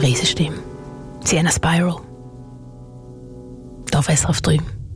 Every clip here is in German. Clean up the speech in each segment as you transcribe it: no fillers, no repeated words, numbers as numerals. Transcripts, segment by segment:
Riesenstimme. Sienna Spiral. Da auf SRF 3.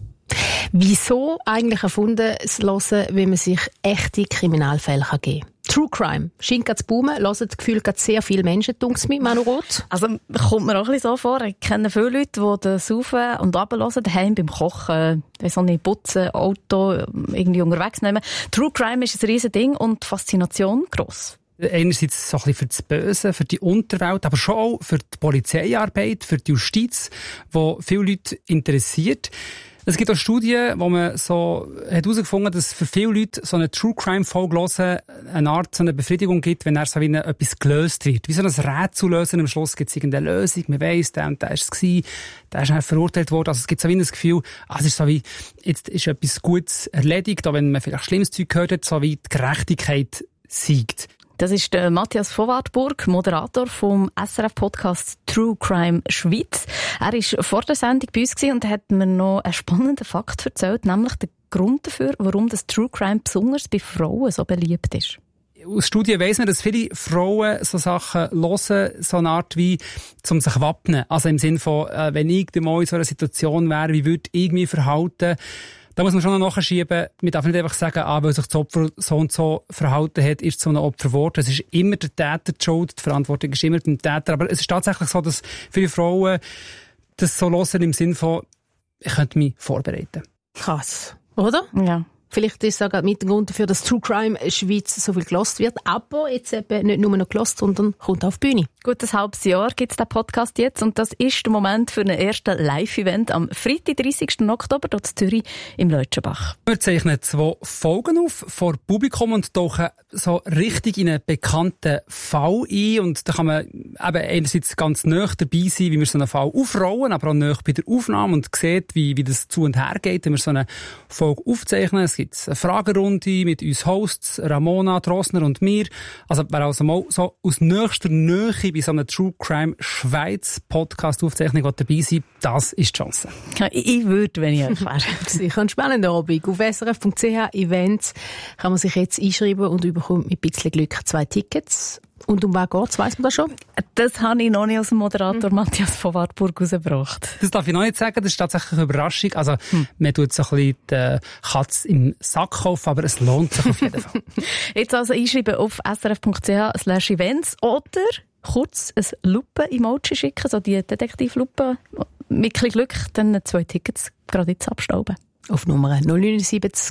Wieso eigentlich erfunden, das Hören, wenn man sich echte Kriminalfälle geben kann? True Crime. Scheint zu boomen, hören das Gefühl, sehr viele Menschen, dunkel mit Manu Roth. Also, kommt mir auch ein bisschen so vor. Ich kenne viele Leute, die das Auf- und Runterhören, daheim beim Kochen, Putzen, Auto, irgendwie unterwegs nehmen. True Crime ist ein riesen Ding und die Faszination gross. Einerseits so ein bisschen für das Böse, für die Unterwelt, aber schon auch für die Polizeiarbeit, für die Justiz, die viele Leute interessiert. Es gibt auch Studien, wo man so herausgefunden hat, dass für viele Leute so eine True-Crime-Folge hören eine Art so eine Befriedigung gibt, wenn er so wie etwas gelöst wird. Wie so ein Rätsel lösen. Am Schluss gibt es irgendeine Lösung. Man weiss, der und der ist es gewesen. Der ist verurteilt worden. Also es gibt so wie das Gefühl, es ist so wie, jetzt ist etwas Gutes erledigt, auch wenn man vielleicht schlimmes Zeug gehört hat, so wie die Gerechtigkeit siegt. Das ist der Matthias von Wartburg, Moderator vom SRF-Podcast True Crime Schweiz. Er war vor der Sendung bei uns und hat mir noch einen spannenden Fakt erzählt, nämlich den Grund dafür, warum das True Crime besonders bei Frauen so beliebt ist. Aus Studien weiss man, dass viele Frauen so Sachen hören, so eine Art wie, um sich wappnen. Also im Sinne von, wenn ich mal in so einer Situation wäre, wie würde ich mich verhalten? Da muss man schon noch nachschieben. Man darf nicht einfach sagen, weil sich das Opfer so und so verhalten hat, ist es so ein Opfer geworden. Es ist immer der Täter die Schuld. Die Verantwortung ist immer beim Täter. Aber es ist tatsächlich so, dass viele Frauen das so hören im Sinne von, ich könnte mich vorbereiten. Krass. Oder? Ja. Vielleicht ist es auch mit dem Grund dafür, dass True Crime Schweiz so viel gelost wird. Aber jetzt eben nicht nur noch gelost, sondern kommt auf die Bühne. Gut ein halbes Jahr gibt es den Podcast jetzt und das ist der Moment für ein erstes Live-Event am Freitag, 30. Oktober, dort in Zürich im Leutschenbach. Wir zeichnen 2 Folgen auf vor Publikum und tauchen so richtig in einen bekannten Fall ein. Und da kann man eben einerseits ganz nah dabei sein, wie wir so einen Fall aufrollen, aber auch nah bei der Aufnahme und sieht, wie das zu und her geht, wenn wir so eine Folge aufzeichnen. Es gibt eine Fragerunde mit uns Hosts, Ramona, Drossner und mir. Also wer also mal so aus nächster Nähe bei so einer True Crime Schweiz Podcast Aufzeichnung dabei sein, das ist die Chance. Ja, ich würde, wenn ich euch wäre. Sicher ein spannender Abend. Auf srf.ch-Events kann man sich jetzt einschreiben und bekommt mit ein bisschen Glück 2 Tickets. Und um wen geht's? Weiss man das schon? Das habe ich noch nicht aus dem Moderator Matthias von Wartburg rausgebracht. Das darf ich noch nicht sagen, das ist tatsächlich eine Überraschung. Also, man tut so ein bisschen die Katze im Sack kaufen, aber es lohnt sich auf jeden Fall. Jetzt also einschreiben auf srf.ch/events oder kurz ein Lupe-Emoji schicken, so die Detektivlupe. Mit ein bisschen Glück dann 2 Tickets gerade jetzt abstauben. Auf Nummer 079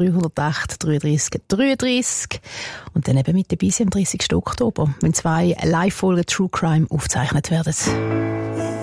308 33 33. Und dann eben mit dabei sein am 30. Oktober, wenn 2 Live-Folgen True Crime aufgezeichnet werden.